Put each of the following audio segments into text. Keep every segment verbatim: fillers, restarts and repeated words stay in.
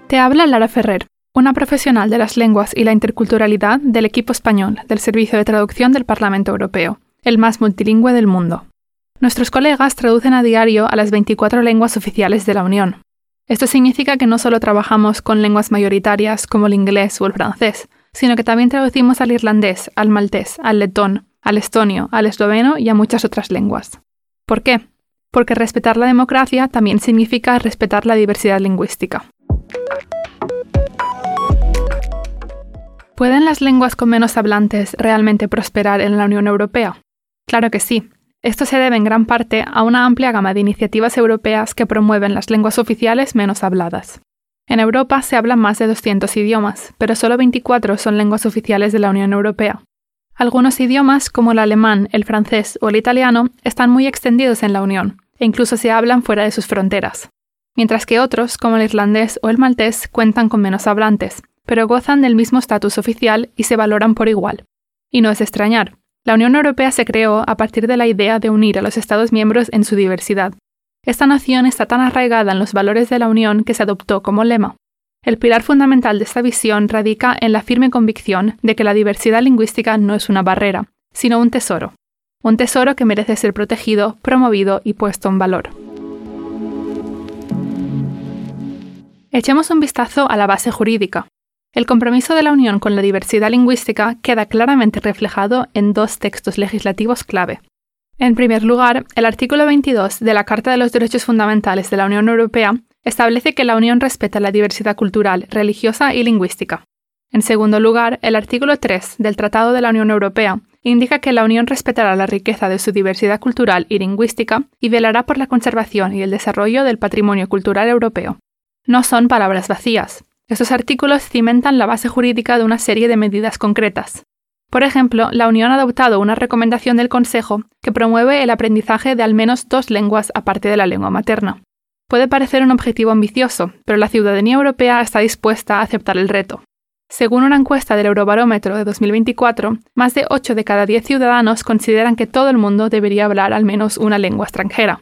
Te habla Lara Ferrer, una profesional de las lenguas y la interculturalidad del equipo español del Servicio de Traducción del Parlamento Europeo, el más multilingüe del mundo. Nuestros colegas traducen a diario a las veinticuatro lenguas oficiales de la Unión. Esto significa que no solo trabajamos con lenguas mayoritarias como el inglés o el francés, sino que también traducimos al irlandés, al maltés, al letón, al estonio, al esloveno y a muchas otras lenguas. ¿Por qué? Porque respetar la democracia también significa respetar la diversidad lingüística. ¿Pueden las lenguas con menos hablantes realmente prosperar en la Unión Europea? Claro que sí. Esto se debe en gran parte a una amplia gama de iniciativas europeas que promueven las lenguas oficiales menos habladas. En Europa se hablan más de doscientos idiomas, pero solo veinticuatro son lenguas oficiales de la Unión Europea. Algunos idiomas, como el alemán, el francés o el italiano, están muy extendidos en la Unión, e incluso se hablan fuera de sus fronteras. Mientras que otros, como el irlandés o el maltés, cuentan con menos hablantes, pero gozan del mismo estatus oficial y se valoran por igual. Y no es de extrañar. La Unión Europea se creó a partir de la idea de unir a los Estados miembros en su diversidad. Esta noción está tan arraigada en los valores de la Unión que se adoptó como lema. El pilar fundamental de esta visión radica en la firme convicción de que la diversidad lingüística no es una barrera, sino un tesoro. Un tesoro que merece ser protegido, promovido y puesto en valor. Echemos un vistazo a la base jurídica. El compromiso de la Unión con la diversidad lingüística queda claramente reflejado en dos textos legislativos clave. En primer lugar, el artículo veintidós de la Carta de los Derechos Fundamentales de la Unión Europea establece que la Unión respeta la diversidad cultural, religiosa y lingüística. En segundo lugar, el artículo tres del Tratado de la Unión Europea indica que la Unión respetará la riqueza de su diversidad cultural y lingüística y velará por la conservación y el desarrollo del patrimonio cultural europeo. No son palabras vacías. Estos artículos cimentan la base jurídica de una serie de medidas concretas. Por ejemplo, la Unión ha adoptado una recomendación del Consejo que promueve el aprendizaje de al menos dos lenguas aparte de la lengua materna. Puede parecer un objetivo ambicioso, pero la ciudadanía europea está dispuesta a aceptar el reto. Según una encuesta del Eurobarómetro de dos mil veinticuatro, más de ocho de cada diez ciudadanos consideran que todo el mundo debería hablar al menos una lengua extranjera.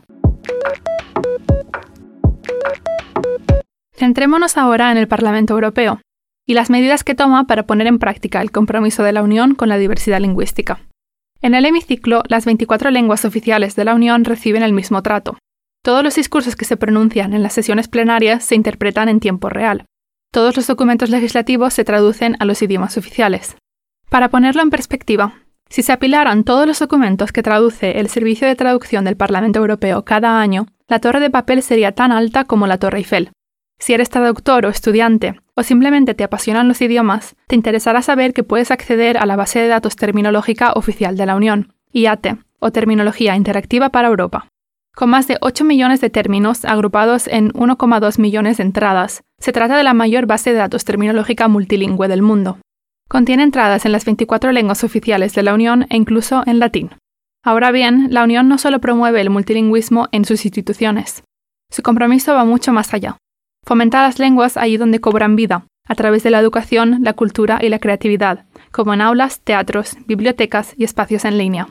Centrémonos ahora en el Parlamento Europeo y las medidas que toma para poner en práctica el compromiso de la Unión con la diversidad lingüística. En el hemiciclo, las veinticuatro lenguas oficiales de la Unión reciben el mismo trato. Todos los discursos que se pronuncian en las sesiones plenarias se interpretan en tiempo real. Todos los documentos legislativos se traducen a los idiomas oficiales. Para ponerlo en perspectiva, si se apilaran todos los documentos que traduce el Servicio de Traducción del Parlamento Europeo cada año, la torre de papel sería tan alta como la Torre Eiffel. Si eres traductor o estudiante, o simplemente te apasionan los idiomas, te interesará saber que puedes acceder a la base de datos terminológica oficial de la Unión, I A T, o Terminología Interactiva para Europa. Con más de ocho millones de términos agrupados en uno coma dos millones de entradas, se trata de la mayor base de datos terminológica multilingüe del mundo. Contiene entradas en las veinticuatro lenguas oficiales de la Unión e incluso en latín. Ahora bien, la Unión no solo promueve el multilingüismo en sus instituciones. Su compromiso va mucho más allá. Fomenta las lenguas allí donde cobran vida, a través de la educación, la cultura y la creatividad, como en aulas, teatros, bibliotecas y espacios en línea.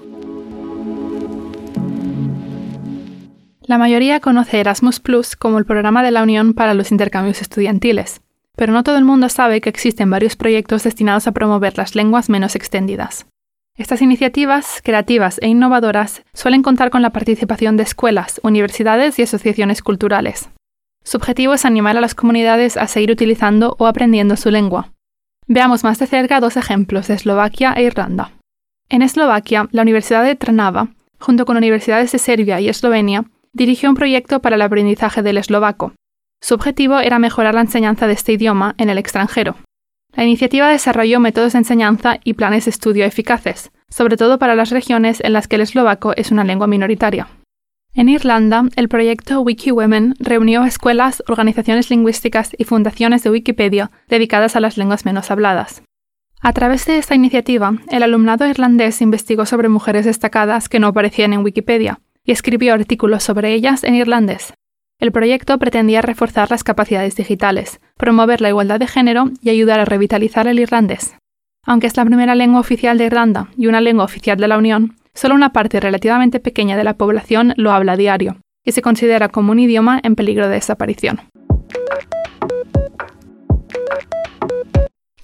La mayoría conoce Erasmus plus como el programa de la Unión para los intercambios estudiantiles, pero no todo el mundo sabe que existen varios proyectos destinados a promover las lenguas menos extendidas. Estas iniciativas, creativas e innovadoras, suelen contar con la participación de escuelas, universidades y asociaciones culturales. Su objetivo es animar a las comunidades a seguir utilizando o aprendiendo su lengua. Veamos más de cerca dos ejemplos de Eslovaquia e Irlanda. En Eslovaquia, la Universidad de Trnava, junto con universidades de Serbia y Eslovenia, dirigió un proyecto para el aprendizaje del eslovaco. Su objetivo era mejorar la enseñanza de este idioma en el extranjero. La iniciativa desarrolló métodos de enseñanza y planes de estudio eficaces, sobre todo para las regiones en las que el eslovaco es una lengua minoritaria. En Irlanda, el proyecto WikiWomen reunió a escuelas, organizaciones lingüísticas y fundaciones de Wikipedia dedicadas a las lenguas menos habladas. A través de esta iniciativa, el alumnado irlandés investigó sobre mujeres destacadas que no aparecían en Wikipedia y escribió artículos sobre ellas en irlandés. El proyecto pretendía reforzar las capacidades digitales, promover la igualdad de género y ayudar a revitalizar el irlandés. Aunque es la primera lengua oficial de Irlanda y una lengua oficial de la Unión, solo una parte relativamente pequeña de la población lo habla a diario, y se considera como un idioma en peligro de desaparición.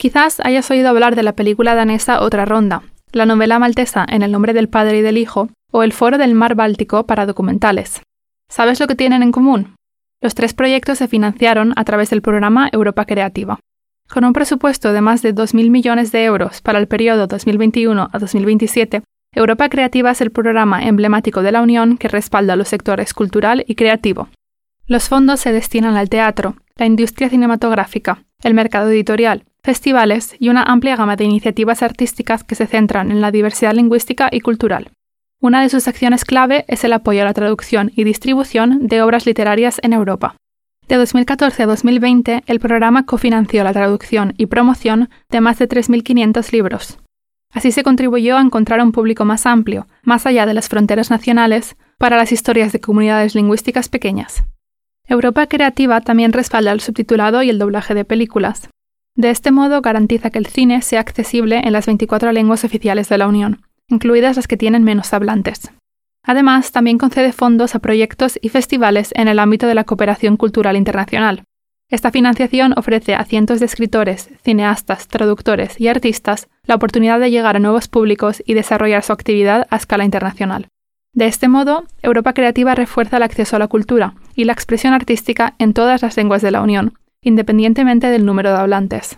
Quizás hayas oído hablar de la película danesa Otra Ronda, la novela maltesa En el nombre del Padre y del Hijo, o el Foro del Mar Báltico para documentales. ¿Sabes lo que tienen en común? Los tres proyectos se financiaron a través del programa Europa Creativa. Con un presupuesto de más de dos mil millones de euros para el periodo dos mil veintiuno a dos mil veintisiete, Europa Creativa es el programa emblemático de la Unión que respalda los sectores cultural y creativo. Los fondos se destinan al teatro, la industria cinematográfica, el mercado editorial, festivales y una amplia gama de iniciativas artísticas que se centran en la diversidad lingüística y cultural. Una de sus acciones clave es el apoyo a la traducción y distribución de obras literarias en Europa. De dos mil catorce a dos mil veinte, el programa cofinanció la traducción y promoción de más de tres mil quinientos libros. Así se contribuyó a encontrar un público más amplio, más allá de las fronteras nacionales, para las historias de comunidades lingüísticas pequeñas. Europa Creativa también respalda el subtitulado y el doblaje de películas. De este modo garantiza que el cine sea accesible en las veinticuatro lenguas oficiales de la Unión, incluidas las que tienen menos hablantes. Además, también concede fondos a proyectos y festivales en el ámbito de la cooperación cultural internacional. Esta financiación ofrece a cientos de escritores, cineastas, traductores y artistas la oportunidad de llegar a nuevos públicos y desarrollar su actividad a escala internacional. De este modo, Europa Creativa refuerza el acceso a la cultura y la expresión artística en todas las lenguas de la Unión, independientemente del número de hablantes.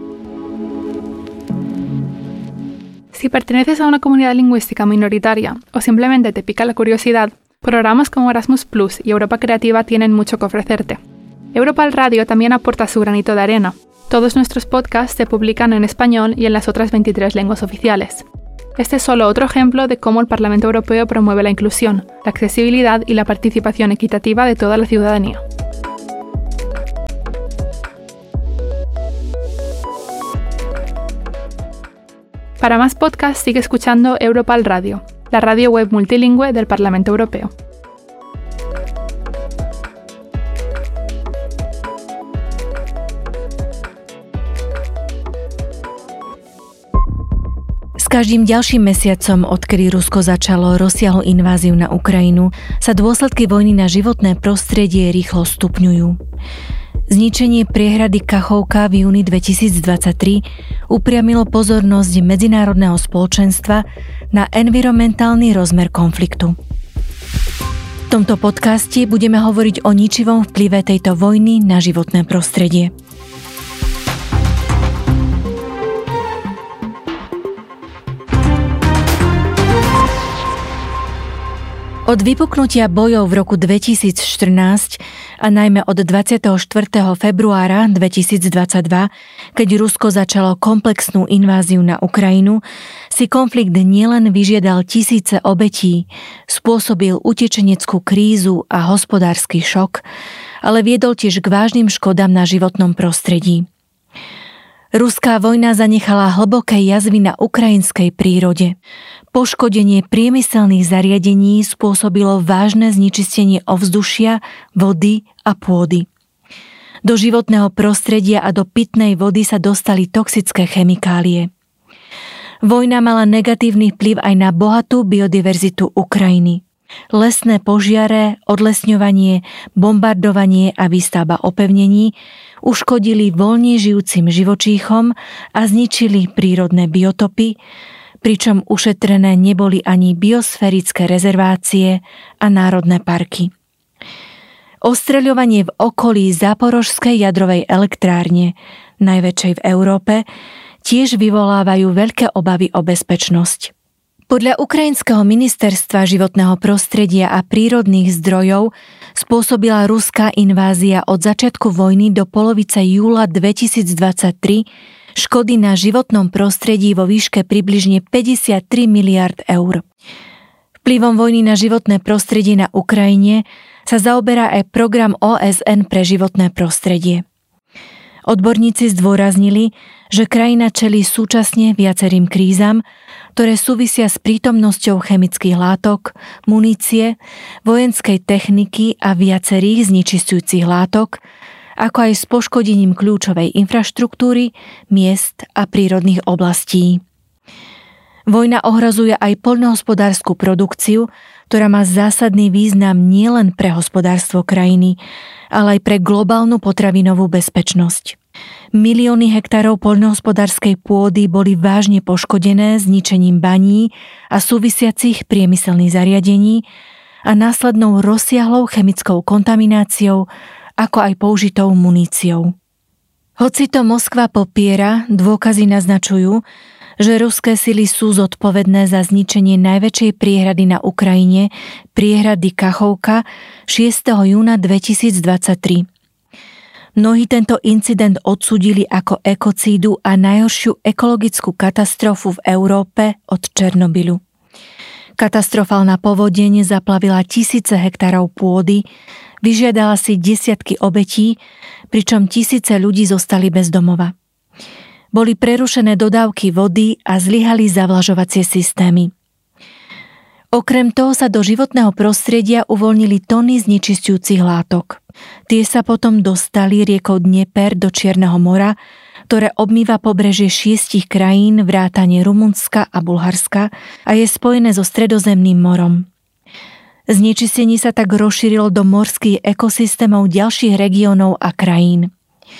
Si perteneces a una comunidad lingüística minoritaria o simplemente te pica la curiosidad, programas como Erasmus Plus y Europa Creativa tienen mucho que ofrecerte. Europa al Radio también aporta su granito de arena. Todos nuestros podcasts se publican en español y en las otras veintitrés lenguas oficiales. Este es solo otro ejemplo de cómo el Parlamento Europeo promueve la inclusión, la accesibilidad y la participación equitativa de toda la ciudadanía. Para más podcasts sigue escuchando Europa al Radio, la radio web multilingüe del Parlamento Europeo. S každým ďalším mesiacom, odkedy Rusko začalo rozsiahlu inváziu na Ukrajinu, sa dôsledky vojny na životné prostredie rýchlo stupňujú. Zničenie priehrady Kachovka v júni dvetisícdvadsaťtri upriamilo pozornosť medzinárodného spoločenstva na environmentálny rozmer konfliktu. V tomto podcaste budeme hovoriť o ničivom vplyve tejto vojny na životné prostredie. Od vypuknutia bojov v roku dvetisícštrnásť a najmä od dvadsiateho štvrtého februára dvetisícdvadsaťdva, keď Rusko začalo komplexnú inváziu na Ukrajinu, si konflikt nielen vyžiadal tisíce obetí, spôsobil utečeneckú krízu a hospodársky šok, ale viedol tiež k vážnym škodám na životnom prostredí. Ruská vojna zanechala hlboké jazvy na ukrajinskej prírode. Poškodenie priemyselných zariadení spôsobilo vážne znečistenie ovzdušia, vody a pôdy. Do životného prostredia a do pitnej vody sa dostali toxické chemikálie. Vojna mala negatívny vplyv aj na bohatú biodiverzitu Ukrajiny. Lesné požiare, odlesňovanie, bombardovanie a výstavba opevnení uškodili voľne žijúcim živočíchom a zničili prírodné biotopy, pričom ušetrené neboli ani biosférické rezervácie a národné parky. Ostreľovanie v okolí Záporožskej jadrovej elektrárne, najväčšej v Európe, tiež vyvolávajú veľké obavy o bezpečnosť. Podľa ukrajinského ministerstva životného prostredia a prírodných zdrojov spôsobila ruská invázia od začiatku vojny do polovice júla dvetisícdvadsaťtri škody na životnom prostredí vo výške približne päťdesiattri miliárd eur. Vplyvom vojny na životné prostredie na Ukrajine sa zaoberá aj program ó es en pre životné prostredie. Odborníci zdôraznili, že krajina čelí súčasne viacerým krízam, ktoré súvisia s prítomnosťou chemických látok, munície, vojenskej techniky a viacerých znečisťujúcich látok, ako aj s poškodením kľúčovej infraštruktúry, miest a prírodných oblastí. Vojna ohrozuje aj poľnohospodársku produkciu, ktorá má zásadný význam nielen pre hospodárstvo krajiny, ale aj pre globálnu potravinovú bezpečnosť. Milióny hektárov poľnohospodárskej pôdy boli vážne poškodené zničením baní a súvisiacich priemyselných zariadení a následnou rozsiahlou chemickou kontamináciou, ako aj použitou muníciou. Hoci to Moskva popiera, dôkazy naznačujú, že ruské sily sú zodpovedné za zničenie najväčšej priehrady na Ukrajine, priehrady Kachovka, šiesteho júna dvetisícdvadsaťtri. Mnohí tento incident odsúdili ako ekocídu a najhoršiu ekologickú katastrofu v Európe od Černobylu. Katastrofálna povodeň zaplavila tisíce hektárov pôdy, vyžiadala si desiatky obetí, pričom tisíce ľudí zostali bez domova. Boli prerušené dodávky vody a zlyhali zavlažovacie systémy. Okrem toho sa do životného prostredia uvoľnili tony znečisťujúcich látok. Tie sa potom dostali riekou Dnieper do Čierneho mora, ktoré obmýva pobrežie šiestich krajín vrátane Rumunska a Bulharska a je spojené so Stredozemným morom. Znečistenie sa tak rozšírilo do morských ekosystémov ďalších regiónov a krajín.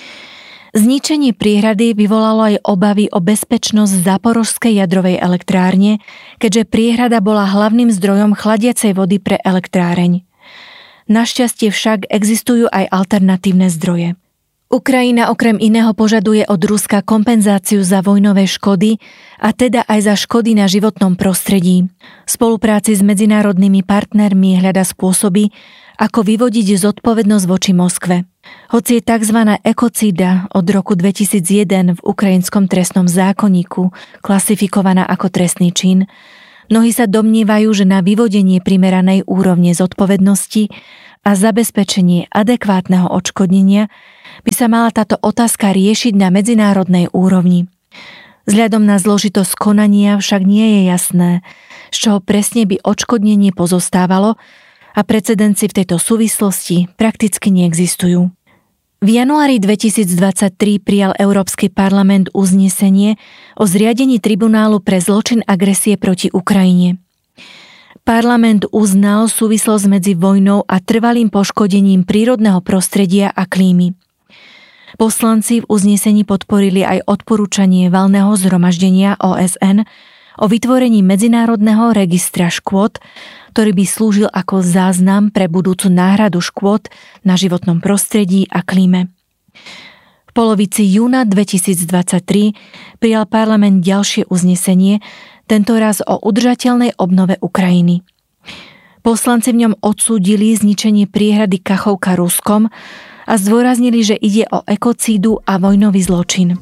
Zničenie priehrady vyvolalo aj obavy o bezpečnosť Záporožskej jadrovej elektrárne, keďže priehrada bola hlavným zdrojom chladiacej vody pre elektráreň. Našťastie však existujú aj alternatívne zdroje. Ukrajina okrem iného požaduje od Ruska kompenzáciu za vojnové škody a teda aj za škody na životnom prostredí. V spolupráci s medzinárodnými partnermi hľada spôsoby, ako vyvodiť zodpovednosť voči Moskve. Hoci je tzv. Ekocída od roku dvetisícjeden v ukrajinskom trestnom zákonníku klasifikovaná ako trestný čin, mnohí sa domnievajú, že na vyvodenie primeranej úrovne zodpovednosti a zabezpečenie adekvátneho odškodnenia by sa mala táto otázka riešiť na medzinárodnej úrovni. Vzhľadom na zložitosť konania však nie je jasné, z čoho presne by odškodnenie pozostávalo, a precedenci v tejto súvislosti prakticky neexistujú. V januári dvetisícdvadsaťtri prijal Európsky parlament uznesenie o zriadení tribunálu pre zločin agresie proti Ukrajine. Parlament uznal súvislosť medzi vojnou a trvalým poškodením prírodného prostredia a klímy. Poslanci v uznesení podporili aj odporúčanie valného zhromaždenia ó es en o vytvorení medzinárodného registra škôd, ktorý by slúžil ako záznam pre budúcu náhradu škôd na životnom prostredí a klíme. V polovici júna dvetisícdvadsaťtri prijal parlament ďalšie uznesenie, tentoraz o udržateľnej obnove Ukrajiny. Poslanci v ňom odsúdili zničenie priehrady Kachovka Ruskom a zdôraznili, že ide o ekocídu a vojnový zločin.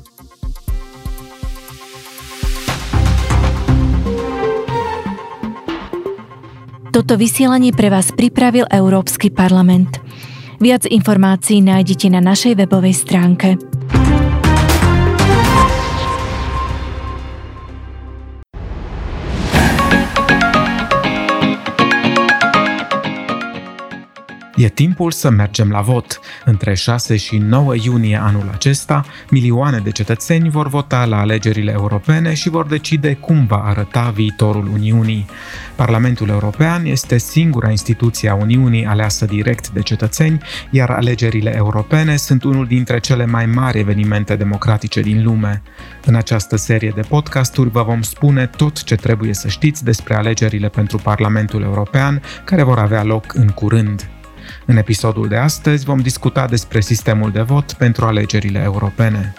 Toto vysielanie pre vás pripravil Európsky parlament. Viac informácií nájdete na našej webovej stránke. E timpul să mergem la vot. Între șase și nouă iunie anul acesta, milioane de cetățeni vor vota la alegerile europene și vor decide cum va arăta viitorul Uniunii. Parlamentul European este singura instituție a Uniunii aleasă direct de cetățeni, iar alegerile europene sunt unul dintre cele mai mari evenimente democratice din lume. În această serie de podcasturi vă vom spune tot ce trebuie să știți despre alegerile pentru Parlamentul European, care vor avea loc în curând. În episodul de astăzi vom discuta despre sistemul de vot pentru alegerile europene.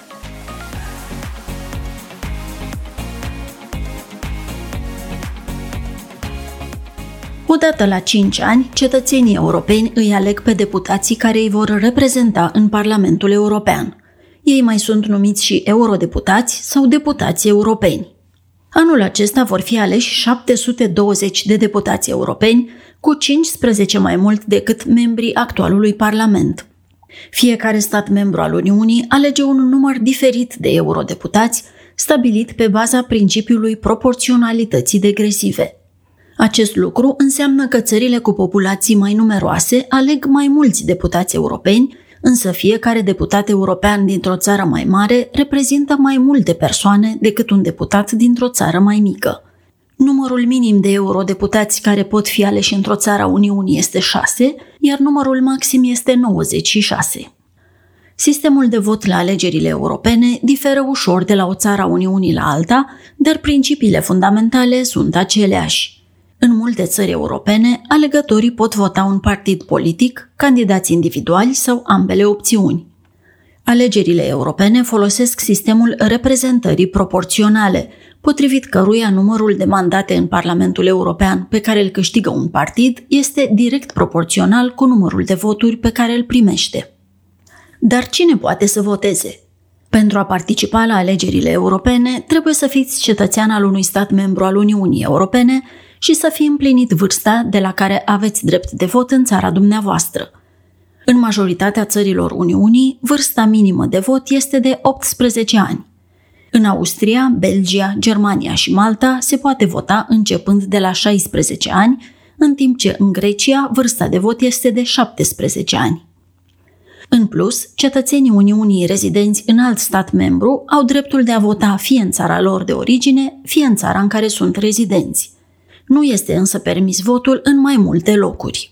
Odată la cinci ani, cetățenii europeni îi aleg pe deputații care îi vor reprezenta în Parlamentul European. Ei mai sunt numiți și eurodeputați sau deputați europeni. Anul acesta vor fi aleși șapte sute douăzeci de deputați europeni, cu cincisprezece mai mult decât membrii actualului Parlament. Fiecare stat membru al Uniunii alege un număr diferit de eurodeputați, stabilit pe baza principiului proporționalității degresive. Acest lucru înseamnă că țările cu populații mai numeroase aleg mai mulți deputați europeni, însă fiecare deputat european dintr-o țară mai mare reprezintă mai multe persoane decât un deputat dintr-o țară mai mică. Numărul minim de eurodeputați care pot fi aleși într-o țară a Uniunii este șase, iar numărul maxim este nouăzeci și șase. Sistemul de vot la alegerile europene diferă ușor de la o țară a Uniunii la alta, dar principiile fundamentale sunt aceleași. În multe țări europene, alegătorii pot vota un partid politic, candidați individuali sau ambele opțiuni. Alegerile europene folosesc sistemul reprezentării proporționale, potrivit căruia numărul de mandate în Parlamentul European pe care îl câștigă un partid este direct proporțional cu numărul de voturi pe care îl primește. Dar cine poate să voteze? Pentru a participa la alegerile europene, trebuie să fiți cetățean al unui stat membru al Uniunii Europene și să fi împlinit vârsta de la care aveți drept de vot în țara dumneavoastră. În majoritatea țărilor Uniunii, vârsta minimă de vot este de optsprezece ani. În Austria, Belgia, Germania și Malta se poate vota începând de la șaisprezece ani, în timp ce în Grecia vârsta de vot este de șaptesprezece ani. În plus, cetățenii Uniunii rezidenți în alt stat membru au dreptul de a vota fie în țara lor de origine, fie în țara în care sunt rezidenți. Nu este însă permis votul în mai multe locuri.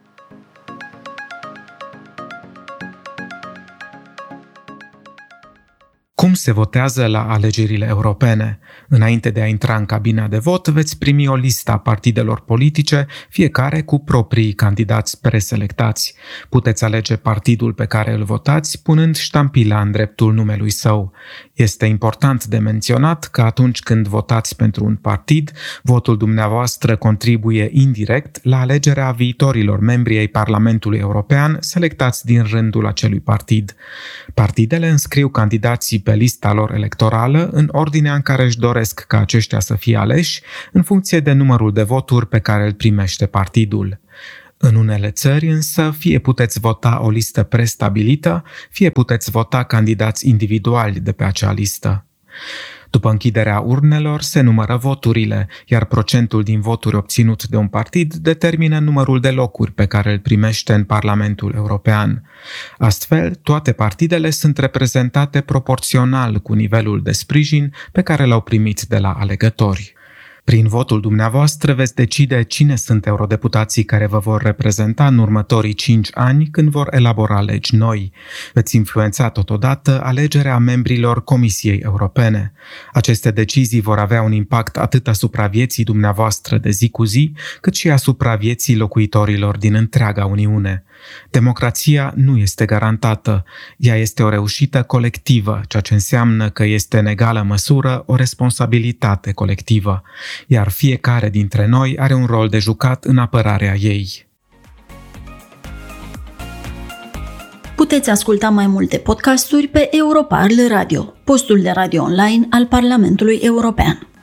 Cum se votează la alegerile europene? Înainte de a intra în cabina de vot, veți primi o listă a partidelor politice, fiecare cu proprii candidați preselectați. Puteți alege partidul pe care îl votați, punând ștampila în dreptul numelui său. Este important de menționat că atunci când votați pentru un partid, votul dumneavoastră contribuie indirect la alegerea viitorilor membri ai Parlamentului European selectați din rândul acelui partid. Partidele înscriu candidații pe lista lor electorală în ordinea în care își doresc ca aceștia să fie aleși, în funcție de numărul de voturi pe care îl primește partidul. În unele țări însă, fie puteți vota o listă prestabilită, fie puteți vota candidați individuali de pe acea listă. După închiderea urnelor, se numără voturile, iar procentul din voturi obținut de un partid determină numărul de locuri pe care îl primește în Parlamentul European. Astfel, toate partidele sunt reprezentate proporțional cu nivelul de sprijin pe care l-au primit de la alegători. Prin votul dumneavoastră veți decide cine sunt eurodeputații care vă vor reprezenta în următorii cinci ani când vor elabora legi noi. Veți influența totodată alegerea membrilor Comisiei Europene. Aceste decizii vor avea un impact atât asupra vieții dumneavoastră de zi cu zi, cât și asupra vieții locuitorilor din întreaga Uniune. Democrația nu este garantată, ea este o reușită colectivă, ceea ce înseamnă că este în egală măsură o responsabilitate colectivă, iar fiecare dintre noi are un rol de jucat în apărarea ei. Puteți asculta mai multe podcasturi pe Europarl Radio, postul de radio online al Parlamentului European.